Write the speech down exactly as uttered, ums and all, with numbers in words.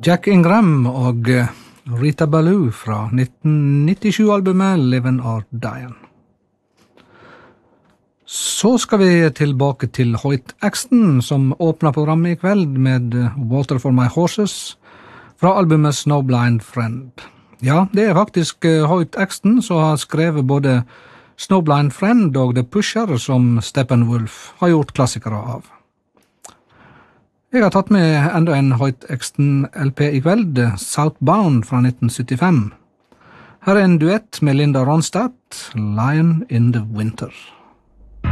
Jack Ingram og Rita Ballou fra nitten nittisju-albumet Livin' or Dyin'. Så skal vi tilbake til Hoyt Axton, som åpner programmet i kveld med Water for My Horses fra albumet Snowblind Friend. Ja, det er faktisk Hoyt Axton som har skrevet både Snowblind Friend og The Pusher, som Steppenwolf har gjort klassikere av. Jeg har tatt med enda en Hoyt Axton-L P i kveld, Southbound fra nitten syttifem. Her er en duett med Linda Ronstadt, Lion in the Winter.